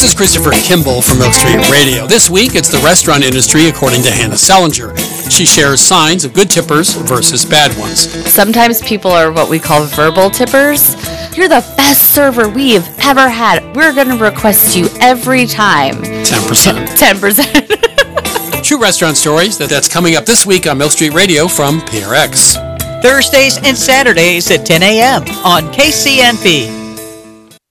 This is Christopher Kimball from Milk Street Radio. This week, it's the restaurant industry according to Hannah Selinger. She shares signs of good tippers versus bad ones. Sometimes people are what we call verbal tippers. You're the best server we've ever had. We're going to request you every time. 10%. 10%. True restaurant stories. That's coming up this week on Milk Street Radio from PRX. Thursdays and Saturdays at 10 a.m. on KCNP.